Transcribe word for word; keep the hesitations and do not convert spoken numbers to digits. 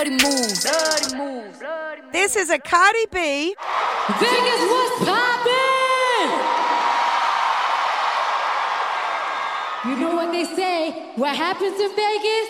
moves. Bloody moves. This is a Cardi B. Vegas, what's poppin'? You know what they say, what happens in Vegas